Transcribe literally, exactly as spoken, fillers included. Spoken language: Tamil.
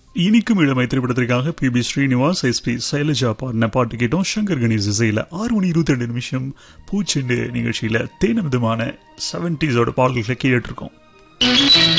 இனிக்கும் இளமை திரைப்படத்திற்காக B B Srinivas S B Shailaja பாடின பாட்டு கேட்டோம். சங்கர் கணேஷ் இசையில் ஆறு மணி இருபத்தி ரெண்டு நிமிஷம் பூச்செண்டு நிகழ்ச்சியில் தேனமிதமான செவன்டீஸோட பாடல்களை கேட்டுருக்கோம்.